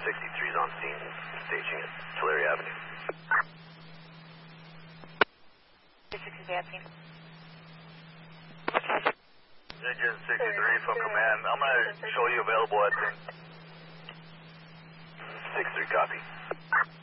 63 is on scene, staging at Tulare Avenue. 63 at scene. Engine 63 from command. I'm going to show you available at scene. 63, copy.